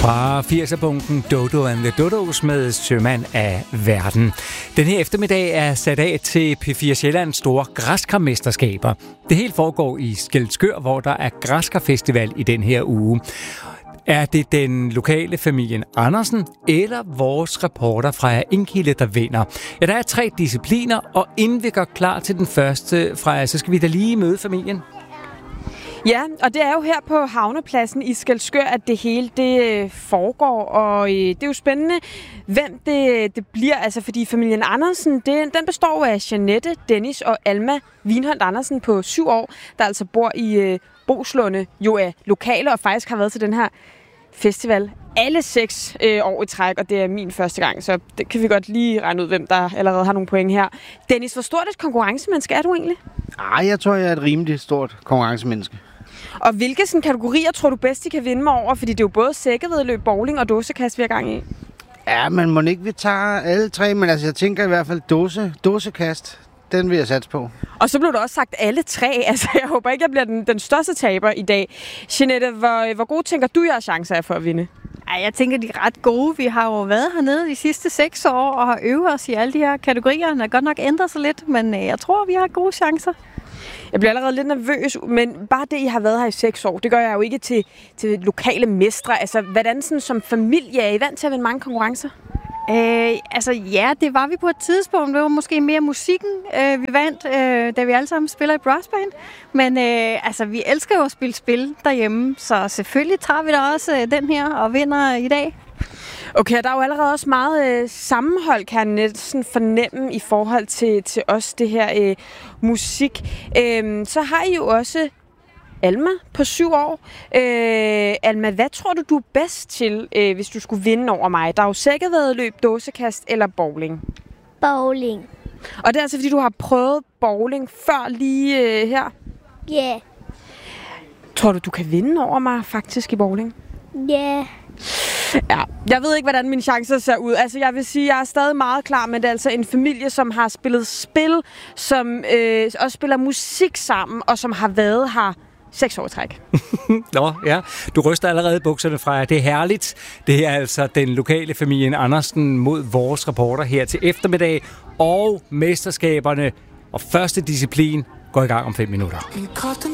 Fra 80'er-bunken Dodo and the Dodos med Sømand af verden. Den her eftermiddag er sat af til P4 Sjællands store græskarmesterskaber. Det hele foregår i Skælskør, hvor der er græskarfestival i den her uge. Er det den lokale familien Andersen eller vores reporter Freja Inghilde, der vinder? Ja, der er 3 discipliner, og inden vi går klar til den første, Freja, så skal vi da lige møde familien. Ja, og det er jo her på havnepladsen i Skælskør, at det hele det foregår, og det er jo spændende, hvem det bliver, altså fordi familien Andersen, den består af Jeanette, Dennis og Alma Wienholdt Andersen på 7 år, der altså bor i Boslunde, jo er lokale og faktisk har været til den her festival alle 6 år i træk, og det er min første gang, så det kan vi godt lige regne ud, hvem der allerede har nogle point her. Dennis, hvor stort et konkurrencemenneske er du egentlig? Jeg tror, jeg er et rimelig stort konkurrencemenneske. Og hvilke sådan, kategorier tror du bedst, de kan vinde mig over? Fordi det er jo både sækkevæddeløb, bowling og dåsekast, vi er gang i. Ja, men må ikke vi tager alle 3, men altså, jeg tænker i hvert fald dåsekast. Den vil jeg satse på. Og så blev der også sagt alle 3. Altså, jeg håber ikke, jeg bliver den største taber i dag. Jeanette, hvor gode tænker du, jeres chancer er for at vinde? Jeg tænker, de er ret gode. Vi har jo været hernede de sidste 6 år og har øvet os i alle de her kategorier. Det har godt nok ændret sig lidt, men jeg tror, vi har gode chancer. Jeg bliver allerede lidt nervøs, men bare det, I har været her i 6 år, det gør jeg jo ikke til lokale mestre. Altså, hvordan sådan, som familie er I vant til at vinde mange konkurrencer? Ja, det var vi på et tidspunkt. Det var måske mere musikken, vi vandt, da vi alle sammen spiller i brassband. Men vi elsker jo at spille spil derhjemme, så selvfølgelig tager vi da også den her og vinder i dag. Okay, der er jo allerede også meget sammenhold, kan jeg næsten fornemme i forhold til os, det her musik. Så har I jo også Alma på 7 år. Alma, hvad tror du er bedst til, hvis du skulle vinde over mig? Der er jo sækkevæddeløb, dåsekast eller bowling? Bowling. Og det er altså, fordi du har prøvet bowling før lige her? Ja. Yeah. Tror du kan vinde over mig faktisk i bowling? Ja. Yeah. Ja, jeg ved ikke, hvordan mine chancer ser ud. Altså, jeg vil sige, jeg er stadig meget klar, men det er altså en familie, som har spillet spil, som også spiller musik sammen, og som har været her 6 år i træk. Nå, ja. Du ryster allerede bukserne fra jer. Det er herligt. Det er altså den lokale familien Andersen mod vores reporter her til eftermiddag. Og mesterskaberne og første disciplin går i gang om 5 minutter.